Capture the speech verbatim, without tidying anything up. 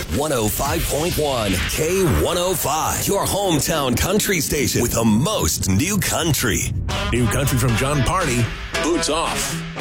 one oh five point one K one oh five, your hometown country station with the most new country. New country from John Party, Boots Off.